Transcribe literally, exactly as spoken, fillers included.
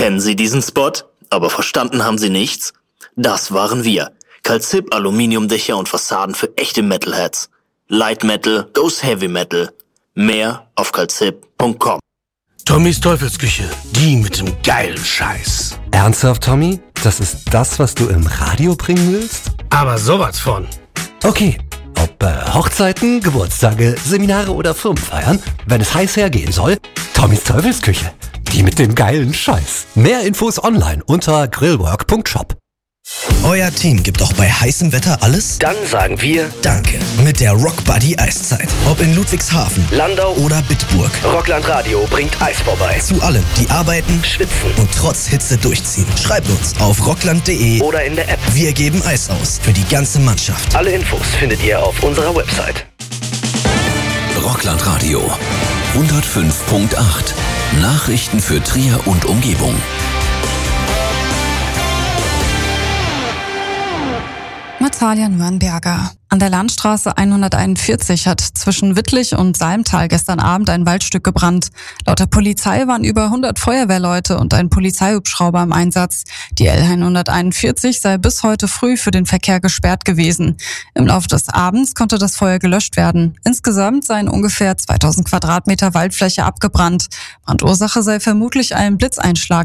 Kennen Sie diesen Spot? Aber verstanden haben Sie nichts? Das waren wir. Calzip, Aluminiumdächer und Fassaden für echte Metalheads. Light Metal goes Heavy Metal. Mehr auf calzip punkt com. Tommys Teufelsküche, die mit dem geilen Scheiß. Ernsthaft, Tommy? Das ist das, was du im Radio bringen willst? Aber sowas von. Okay. Ob äh, Hochzeiten, Geburtstage, Seminare oder Firmenfeiern, wenn es heiß hergehen soll, Tommys Teufelsküche, die mit dem geilen Scheiß. Mehr Infos online unter grillwork punkt shop. Euer Team gibt auch bei heißem Wetter alles? Dann sagen wir Danke mit der Rock Buddy Eiszeit. Ob in Ludwigshafen, Landau oder Bitburg. Rockland Radio bringt Eis vorbei. Zu allen, die arbeiten, Schwitzen und trotz Hitze durchziehen. Schreibt uns auf rockland punkt de oder in der App. Wir geben Eis aus für die ganze Mannschaft. Alle Infos findet ihr auf unserer Website. Rockland Radio hundertfünf Punkt acht. Nachrichten für Trier und Umgebung. Natalia Nürnberger. An der Landstraße hunderteinundvierzig hat zwischen Wittlich und Salmtal gestern Abend ein Waldstück gebrannt. Laut der Polizei waren über hundert Feuerwehrleute und ein Polizeihubschrauber im Einsatz. Die L hunderteinundvierzig sei bis heute früh für den Verkehr gesperrt gewesen. Im Laufe des Abends konnte das Feuer gelöscht werden. Insgesamt seien ungefähr zweitausend Quadratmeter Waldfläche abgebrannt. Brandursache sei vermutlich ein Blitzeinschlag